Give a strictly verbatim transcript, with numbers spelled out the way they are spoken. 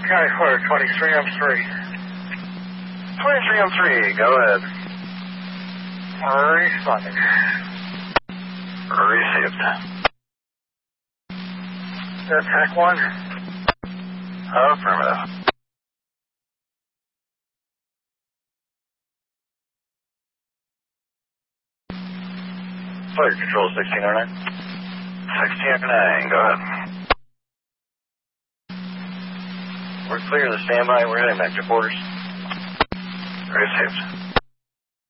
County Clerk, twenty-three M three. twenty-three M three, go ahead. Responding. Received. Attack one. Affirmative. Flight Control sixteen oh nine. sixteen oh nine, go ahead. We're clear of the standby. We're heading back to quarters. Received.